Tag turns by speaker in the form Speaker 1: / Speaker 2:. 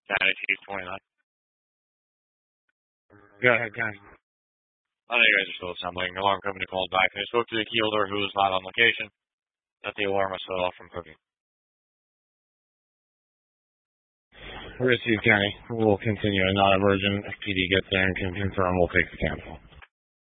Speaker 1: County Chief 29.
Speaker 2: Go ahead, guys.
Speaker 1: I know you guys are still assembling. The alarm company called back. They spoke to the key holder who was not on location, that the alarm was set off from cooking.
Speaker 2: Received, County. We'll continue. Not emergent. If PD gets there and can confirm, we'll take the cancel.